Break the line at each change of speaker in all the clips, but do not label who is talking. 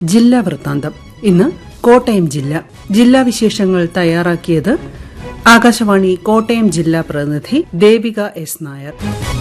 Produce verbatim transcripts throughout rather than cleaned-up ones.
ജില്ലാ വൃത്താന്തം. ഇന്ന് കോട്ടയം ജില്ല. ജില്ലാ വിശേഷങ്ങൾ തയ്യാറാക്കിയത് ആകാശവാണി കോട്ടയം ജില്ലാ പ്രതിനിധി ദേവിക എസ് നായർ.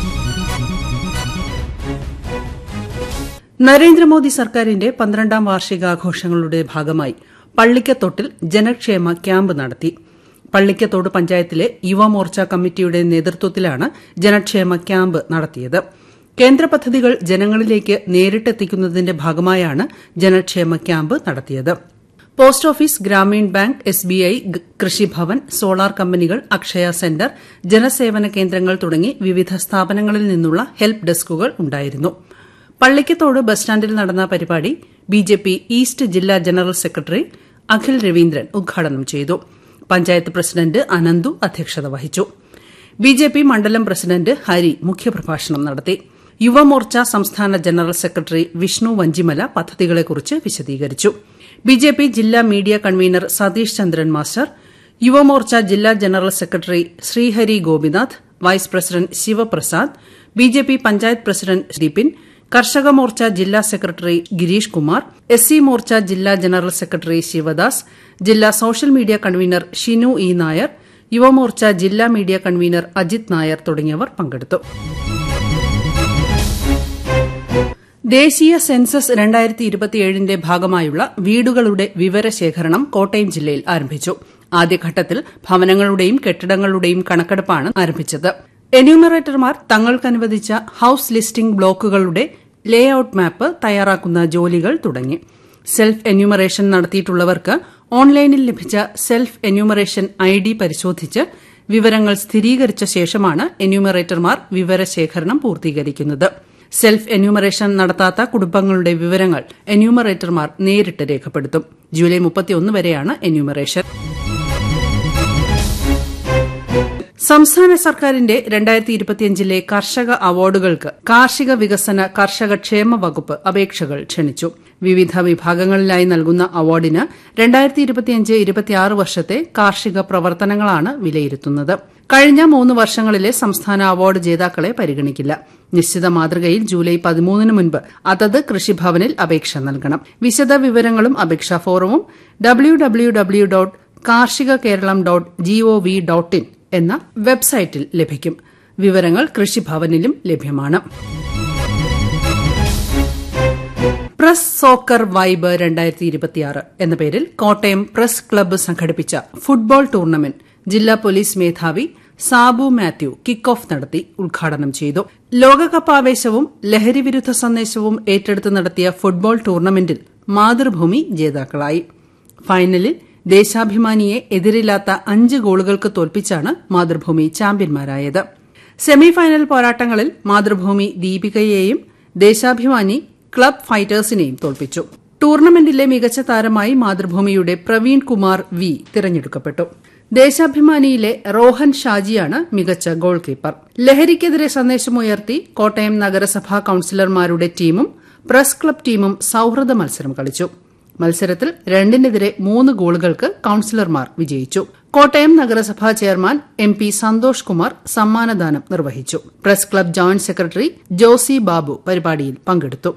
നരേന്ദ്രമോദി സർക്കാരിന്റെ പന്ത്രണ്ടാം വാർഷികാഘോഷങ്ങളുടെ ഭാഗമായി പള്ളിക്കത്തോട്ടിൽ ജനക്ഷേമ ക്യാമ്പ് നടത്തി. പള്ളിക്കത്തോട് പഞ്ചായത്തിലെ യുവമോർച്ച കമ്മിറ്റിയുടെ നേതൃത്വത്തിലാണ് ജനക്ഷേമ ക്യാമ്പ് നടത്തിയത്. കേന്ദ്ര പദ്ധതികൾ ജനങ്ങളിലേക്ക് നേരിട്ടെത്തിക്കുന്നതിന്റെ ഭാഗമായാണ് ജനക്ഷേമ ക്യാമ്പ് നടത്തിയത്. Post office, Gramin bank, S B I, Krishibhavan, solar കമ്പനികൾ, അക്ഷയ സെന്റർ, ജനസേവന കേന്ദ്രങ്ങൾ തുടങ്ങി വിവിധ സ്ഥാപനങ്ങളിൽ നിന്നുള്ള ഹെൽപ്പ് ഡെസ്കുകൾ ഉണ്ടായിരുന്നു. പള്ളിക്കത്തോട് ബസ് സ്റ്റാൻഡിൽ നടന്ന പരിപാടി ബിജെപി ഈസ്റ്റ് ജില്ലാ ജനറൽ സെക്രട്ടറി അഖിൽ രവീന്ദ്രൻ ഉദ്ഘാടനം ചെയ്തു. പഞ്ചായത്ത് പ്രസിഡന്റ് അനന്തു അധ്യക്ഷത വഹിച്ചു. ബിജെപി മണ്ഡലം പ്രസിഡന്റ് ഹരി മുഖ്യപ്രഭാഷണം നടത്തി. യുവമോർച്ച സംസ്ഥാന ജനറൽ സെക്രട്ടറി വിഷ്ണു വഞ്ചിമല പദ്ധതികളെക്കുറിച്ച് വിശദീകരിച്ചു. ബിജെപി ജില്ലാ media convener Satheesh Chandran master, Yuva Morcha ജില്ലാ general secretary Sreehari Gopinath, vice president Sivaprasad, BJP panchayat president Deepin, കർഷക മോർച്ച ജില്ലാ secretary Girish Kumar, S C Morcha ജില്ലാ ജനറൽ സെക്രട്ടറി ശിവദാസ്, ജില്ലാ social media convener Shinu E Nair, Yuva Morcha ജില്ലാ മീഡിയ കൺവീനർ അജിത് നായർ തുടങ്ങിയവർ പങ്കെടുത്തു. ദേശീയ സെൻസസ് രണ്ടായിരത്തി ഇരുപത്തിയേഴിന്റെ ഭാഗമായുള്ള വീടുകളുടെ വിവരശേഖരണം കോട്ടയം ജില്ലയിൽ ആരംഭിച്ചു. ആദ്യഘട്ടത്തിൽ ഭവനങ്ങളുടെയും കെട്ടിടങ്ങളുടെയും കണക്കെടുപ്പാണ് ആരംഭിച്ചത്. എന്യൂമറേറ്റർമാർ തങ്ങൾക്കനുവദിച്ച ഹൌസ് ലിസ്റ്റിംഗ് ബ്ലോക്കുകളുടെ ലേ ഔട്ട് മാപ്പ് തയ്യാറാക്കുന്ന ജോലികൾ തുടങ്ങി. സെൽഫ് എന്യൂമറേഷൻ നടത്തിയിട്ടുള്ളവർക്ക് ഓൺലൈനിൽ ലഭിച്ച സെൽഫ് എന്യൂമറേഷൻ ഐ ഡി പരിശോധിച്ച് വിവരങ്ങൾ സ്ഥിരീകരിച്ച ശേഷമാണ് എന്യൂമറേറ്റർമാർ വിവരശേഖരണം പൂർത്തീകരിക്കുന്നത്. സെൽഫ് എന്യൂമറേഷൻ നടത്താത്ത കുടുംബങ്ങളുടെ വിവരങ്ങൾ എന്യൂമറേറ്റർമാർ നേരിട്ട് രേഖപ്പെടുത്തും. ജൂലൈ മുപ്പത്തിയൊന്ന് വരെയാണ് എന്യൂമറേഷൻ. സംസ്ഥാന സർക്കാരിന്റെ രണ്ടായിരത്തി ഇരുപത്തിയഞ്ചിലെ കർഷക അവാർഡുകൾക്ക് കാർഷിക വികസന കർഷക ക്ഷേമ വകുപ്പ് അപേക്ഷകൾ ക്ഷണിച്ചു. വിവിധ വിഭാഗങ്ങളിലായി നൽകുന്ന അവാർഡിന് രണ്ടായിരത്തി ഇരുപത്തിയഞ്ച് ഇരുപത്തിയാറ് വർഷത്തെ കാർഷിക പ്രവർത്തനങ്ങളാണ് വിലയിരുത്തുന്നത്. കഴിഞ്ഞ മൂന്ന് വർഷങ്ങളിലെ സംസ്ഥാന അവാർഡ് ജേതാക്കളെ പരിഗണിക്കില്ല. നിശ്ചിത മാതൃകയിൽ ജൂലൈ പതിമൂന്നിന് മുൻപ് അതത് കൃഷിഭവനിൽ അപേക്ഷ നൽകണം. വിശദ വിവരങ്ങളും അപേക്ഷാ ഫോറവും ഡബ്ല്യു ഡബ്ല്യു ഡബ്ല്യു ഡോട്ട് കാർഷിക Keralam dot G O V dot in എന്ന വെബ്സൈറ്റിൽ ലഭിക്കും. വിവരങ്ങൾ കൃഷിഭവനിലും ലഭ്യമാണ്. പ്രസ് സോക്കർ വൈബ് രണ്ടായിരത്തി ഇരുപത്തിയാറ് എന്ന പേരിൽ കോട്ടയം പ്രസ് ക്ലബ്ബ് സംഘടിപ്പിച്ച ഫുട്ബോൾ ടൂർണമെന്റ് ജില്ലാ പോലീസ് മേധാവി സാബു മാത്യു കിക്ക് ഓഫ് നടത്തി ഉദ്ഘാടനം ചെയ്തു. ലോകകപ്പ് ആവേശവും ലഹരിവിരുദ്ധ സന്ദേശവും ഏറ്റെടുത്ത് നടത്തിയ ഫുട്ബോൾ ടൂർണമെന്റിൽ മാതൃഭൂമി ജേതാക്കളായി. ഫൈനലിൽ ദേശാഭിമാനിയെ എതിരില്ലാത്ത അഞ്ച് ഗോളുകൾക്ക് തോൽപ്പിച്ചാണ് മാതൃഭൂമി ചാമ്പ്യന്മാരായത്. സെമിഫൈനൽ പോരാട്ടങ്ങളിൽ മാതൃഭൂമി ദീപികയെയും ദേശാഭിമാനി ക്ലബ് ഫൈറ്റേഴ്സിനെയും തോൽപ്പിച്ചു. ടൂർണമെന്റിലെ മികച്ച താരമായി മാതൃഭൂമിയുടെ പ്രവീൺ കുമാർ വി തിരഞ്ഞെടുക്കപ്പെട്ടു. ദേശാഭിമാനിയിലെ റോഹൻ ഷാജിയാണ് മികച്ച ഗോൾ കീപ്പർ. ലഹരിക്കെതിരെ സന്ദേശമുയർത്തി കോട്ടയം നഗരസഭാ കൌൺസിലർമാരുടെ ടീമും പ്രസ് ക്ലബ് ടീമും സൌഹൃദ മത്സരം കളിച്ചു. മത്സരത്തിൽ രണ്ടിനെതിരെ മൂന്ന് ഗോളുകൾക്ക് കൌൺസിലർമാർ വിജയിച്ചു. കോട്ടയം നഗരസഭാ chairman M P Santhosh Kumar സമ്മാനദാനം നിർവഹിച്ചു. Press club joint secretary Josy Babu പരിപാടിയിൽ പങ്കെടുത്തു.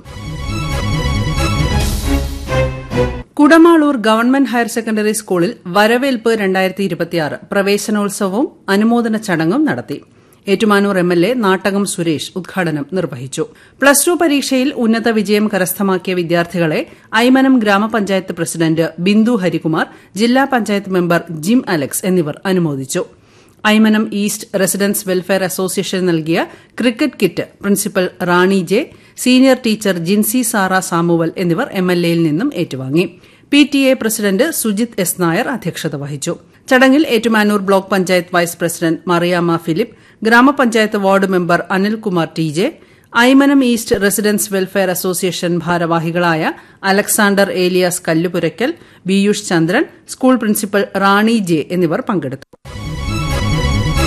കുടമാളൂർ ഗവൺമെന്റ് ഹയർ സെക്കൻഡറി സ്കൂളിൽ വരവേൽപ്പ് രണ്ടായിരത്തി ഇരുപത്തിയാറ് പ്രവേശനോത്സവവും അനുമോദന ചടങ്ങും നടത്തി. Ettumanoor M L A Nattakam Suresh ഉദ്ഘാടനം നിർവഹിച്ചു. പ്ലസ് ടു പരീക്ഷയിൽ ഉന്നത വിജയം കരസ്ഥമാക്കിയ വിദ്യാർത്ഥികളെ ഐമനം ഗ്രാമപഞ്ചായത്ത് പ്രസിഡന്റ് ബിന്ദു ഹരികുമാർ, ജില്ലാ പഞ്ചായത്ത് മെമ്പർ ജിം അലക്സ് എന്നിവർ അനുമോദിച്ചു. Aymanam east residence welfare association നൽകിയ ക്രിക്കറ്റ് കിറ്റ് പ്രിൻസിപ്പൽ റാണി J, senior teacher Jincy Sara Samuel എന്നിവർ എം എൽ എയിൽ നിന്നും ഏറ്റുവാങ്ങി. P T A president Sujith S Nair അധ്യക്ഷത വഹിച്ചു. ചടങ്ങിൽ Ettumanoor block panchayat vice president Mariyamma Philip, ഗ്രാമപഞ്ചായത്ത് ward member Anilkumar T J, Aymanam east residence welfare association ഭാരവാഹികളായ അലക്സാണ്ടർ ഏലിയാസ് കല്ലുപുരയ്ക്കൽ, ബിയൂഷ് ചന്ദ്രൻ, സ്കൂൾ പ്രിൻസിപ്പൽ റാണി ജെ എന്നിവർ പങ്കെടുത്തു.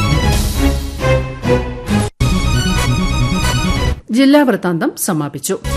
ജില്ലാ വൃത്താന്തം സമാപിച്ചു.